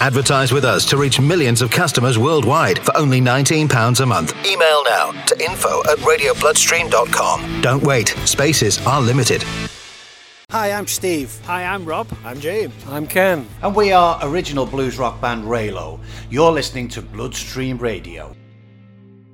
Advertise with us to reach millions of customers worldwide for only £19 a month. Email now to info@radiobloodstream.com. Don't wait. Spaces are limited. Hi, I'm Steve. Hi, I'm Rob. I'm James. I'm Ken. And we are original blues rock band Raylo. You're listening to Bloodstream Radio.